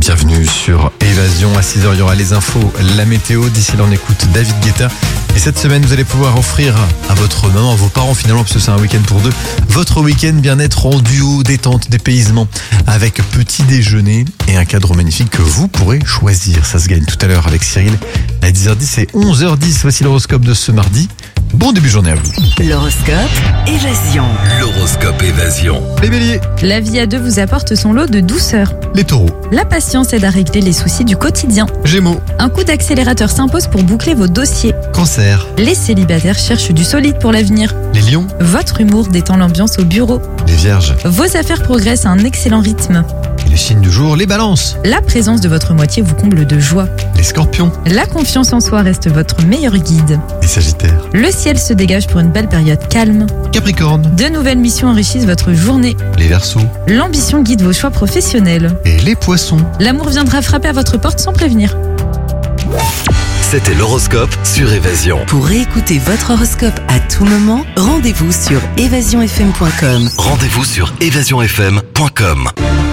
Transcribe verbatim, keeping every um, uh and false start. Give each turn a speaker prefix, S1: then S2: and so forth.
S1: Bienvenue sur Évasion. À six heures, il y aura les infos, la météo. D'ici là, on écoute David Guetta. Et cette semaine, vous allez pouvoir offrir à votre maman, à vos parents finalement, parce que c'est un week-end pour deux, votre week-end bien-être en duo, détente, dépaysement, avec petit déjeuner et un cadre magnifique que vous pourrez choisir. Ça se gagne tout à l'heure avec Cyril à dix heures dix et onze heures dix. Voici l'horoscope de ce mardi. Bon début de journée à vous.
S2: L'horoscope Évasion.
S3: L'horoscope Évasion.
S1: Les béliers,
S4: La vie à deux vous apporte son lot de douceur.
S1: les taureaux,
S4: La patience aide à régler les soucis du quotidien.
S1: gémeaux,
S4: Un coup d'accélérateur s'impose pour boucler vos dossiers.
S1: cancer,
S4: Les célibataires cherchent du solide pour l'avenir.
S1: les lions,
S4: Votre humour détend l'ambiance au bureau.
S1: les vierges.
S4: Vos affaires progressent à un excellent rythme.
S1: Et le signe du jour, les balances,
S4: La présence de votre moitié vous comble de joie.
S1: les scorpions,
S4: La confiance en soi reste votre meilleur guide.
S1: les sagittaires,
S4: Le ciel se dégage pour une belle période calme.
S1: capricorne,
S4: De nouvelles missions enrichissent votre journée.
S1: les verseaux
S4: L'ambition guide vos choix professionnels.
S1: et les poissons.
S4: L'amour viendra frapper à votre porte sans prévenir.
S3: C'était l'horoscope sur Évasion.
S2: Pour réécouter votre horoscope à tout moment, rendez-vous sur évasion f m point com.
S3: Rendez-vous sur évasion f m point com.